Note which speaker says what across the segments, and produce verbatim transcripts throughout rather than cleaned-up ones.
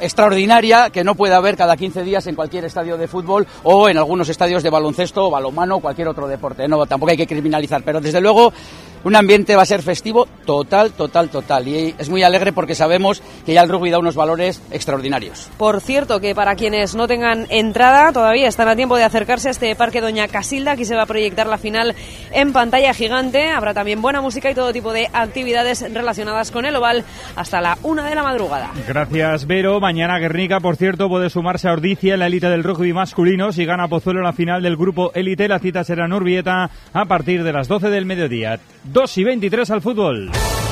Speaker 1: extraordinaria que no puede haber cada quince días en cualquier estadio de fútbol o en algunos estadios de baloncesto, balonmano o cualquier otro deporte. No, tampoco hay que criminalizar, pero desde luego un ambiente va a ser festivo total, total, total. Y es muy alegre porque sabemos que ya el rugby da unos valores extraordinarios.
Speaker 2: Por cierto, que para quienes no tengan entrada, todavía están a tiempo de acercarse a este Parque Doña Casilda. Aquí se va a proyectar la final en pantalla gigante. Habrá también buena música y todo tipo de actividades relacionadas con el oval hasta la una de la madrugada.
Speaker 3: Gracias, Vero. Mañana Guernica, por cierto, puede sumarse a Ordizia en la élite del rugby masculino. Si gana Pozuelo en la final del grupo élite, la cita será en Urbieta a partir de las doce del mediodía. dos y veintitrés al fútbol.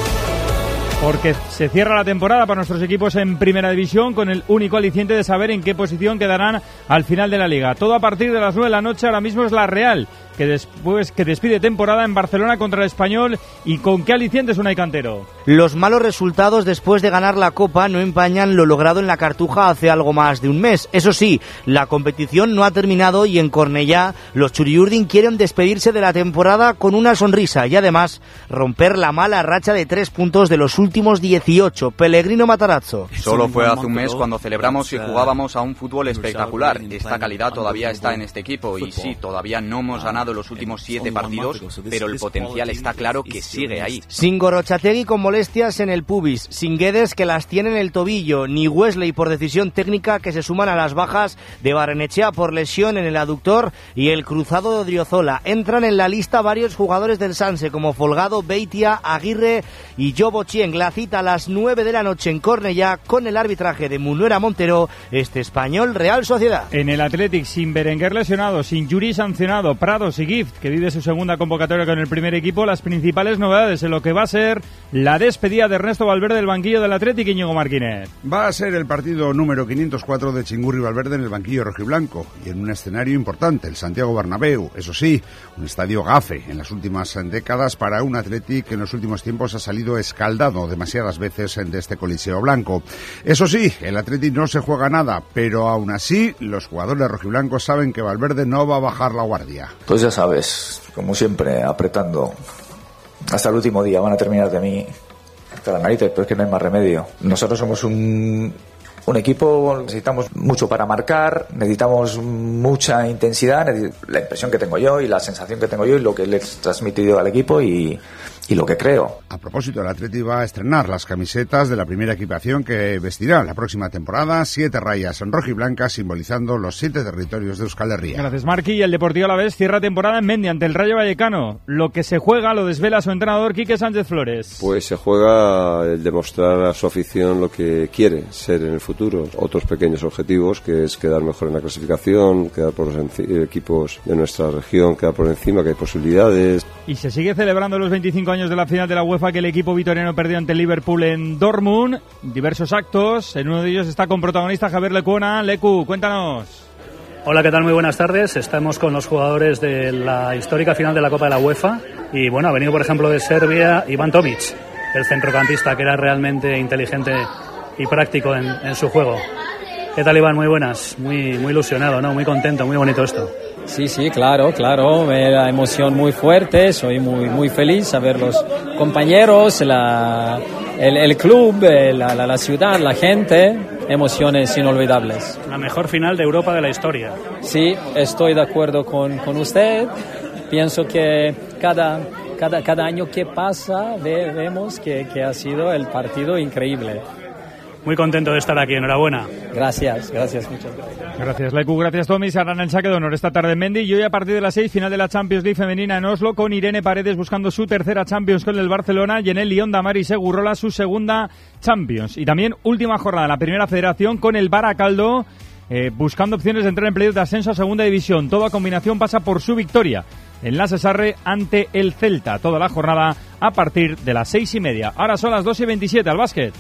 Speaker 3: Porque se cierra la temporada para nuestros equipos en Primera División con el único aliciente de saber en qué posición quedarán al final de la Liga. Todo a partir de las nueve de la noche. Ahora mismo es la Real, que después que despide temporada en Barcelona contra el Español. ¿Y con qué alicientes Unai Cantero?
Speaker 4: Los malos resultados después de ganar la Copa no empañan lo logrado en la Cartuja hace algo más de un mes. Eso sí, la competición no ha terminado y en Cornellá los Churiurdin quieren despedirse de la temporada con una sonrisa y además romper la mala racha de tres puntos de los últimos dieciocho. Pellegrino Matarazzo.
Speaker 5: Solo fue hace un mes cuando celebramos y jugábamos a un fútbol espectacular. Esta calidad todavía está en este equipo y sí, todavía no hemos ganado los últimos siete partidos, pero el potencial está claro que sigue ahí.
Speaker 4: Sin Gorrochategui con molestias en el pubis, sin Guedes que las tiene en el tobillo, ni Wesley por decisión técnica que se suman a las bajas de Barrenechea por lesión en el aductor y el cruzado de Odriozola. Entran en la lista varios jugadores del Sanse como Folgado, Beitia, Aguirre y Jobo Chieng. La cita a las nueve de la noche en Cornellá con el arbitraje de Munuera Montero, este Español Real Sociedad.
Speaker 3: En el Athletic, sin Berenguer lesionado, sin Yuri sancionado, Prados y Gift, que vive su segunda convocatoria con el primer equipo, las principales novedades en lo que va a ser la despedida de Ernesto Valverde del banquillo del Athletic, Íñigo Martínez.
Speaker 6: Va a ser el partido número quinientos cuatro de Chingurri Valverde en el banquillo rojiblanco y en un escenario importante, el Santiago Bernabéu. Eso sí, un estadio gafe en las últimas décadas para un Athletic que en los últimos tiempos ha salido escaldado demasiadas veces de este coliseo blanco. Eso sí, el Athletic no se juega nada, pero aún así los jugadores rojiblancos saben que Valverde no va a bajar la guardia.
Speaker 7: Pues ya sabes, como siempre, apretando hasta el último día. Van a terminar de mí hasta las narices, pero es que no hay más remedio. Nosotros somos un, un equipo, necesitamos mucho para marcar, necesitamos mucha intensidad, la impresión que tengo yo y la sensación que tengo yo y lo que le he transmitido al equipo y, y lo que creo.
Speaker 6: A propósito, el Athletic va a estrenar las camisetas de la primera equipación que vestirá la próxima temporada, siete rayas en rojiblancas simbolizando los siete territorios de Euskal Herria.
Speaker 3: Gracias, Marqui. Y el Deportivo Alavés cierra temporada en Mendy ante el Rayo Vallecano. Lo que se juega lo desvela su entrenador Quique Sánchez Flores.
Speaker 8: Pues se juega el demostrar a su afición lo que quiere ser en el futuro. Otros pequeños objetivos, que es quedar mejor en la clasificación, quedar por los enci- equipos de nuestra región, quedar por encima, que hay posibilidades.
Speaker 3: Y se sigue celebrando los veinticinco años de la final de la UEFA que el equipo vitoriano perdió ante el Liverpool en Dortmund. Diversos actos, en uno de ellos está con protagonista Javier Lecuona. Lecu, cuéntanos.
Speaker 9: Hola, ¿qué tal? Muy buenas tardes. Estamos con los jugadores de la histórica final de la Copa de la UEFA. Y bueno, ha venido por ejemplo de Serbia Iván Tomic, el centrocampista que era realmente inteligente y práctico en, en su juego. ¿Qué tal, Iván? Muy buenas. Muy, muy ilusionado, ¿no? Muy contento, muy bonito esto.
Speaker 10: Sí, sí, claro, claro, me da emoción muy fuerte, soy muy muy feliz a ver los compañeros, la, el, el club, la, la, la ciudad, la gente, emociones inolvidables.
Speaker 9: La mejor final de Europa de la historia.
Speaker 10: Sí, estoy de acuerdo con, con usted, pienso que cada, cada, cada año que pasa ve, vemos que, que ha sido el partido increíble.
Speaker 9: Muy contento de estar aquí, enhorabuena.
Speaker 10: Gracias, gracias, muchas gracias.
Speaker 3: Gracias, Lecu, gracias, Tommy. Se harán el saque de honor esta tarde en Mendy y hoy a partir de las seis, final de la Champions League femenina en Oslo con Irene Paredes buscando su tercera Champions con el Barcelona y en el Lyon Damaris Segurola su segunda Champions. Y también última jornada en la Primera Federación con el Baracaldo eh, buscando opciones de entrar en playoff de ascenso a Segunda División. Toda combinación pasa por su victoria en la Cesarre ante el Celta. Toda la jornada a partir de las seis y media. Ahora son las dos y veintisiete al básquet.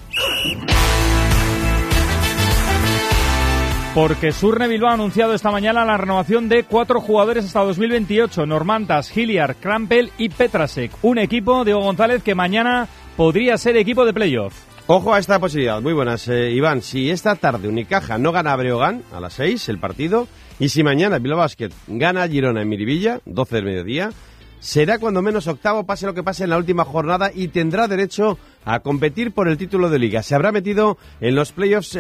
Speaker 3: Porque Surne Bilbao ha anunciado esta mañana la renovación de cuatro jugadores hasta dos mil veintiocho. Normantas, Hilliard, Krampel y Petrasek. Un equipo, Diego González, que mañana podría ser equipo de playoff.
Speaker 11: Ojo a esta posibilidad. Muy buenas, eh, Iván. Si esta tarde Unicaja no gana a Breogán a las seis, el partido, y si mañana Bilbao Basket gana a Girona en Miribilla, doce del mediodía, será cuando menos octavo, pase lo que pase en la última jornada, y tendrá derecho a competir por el título de liga. Se habrá metido en los playoffs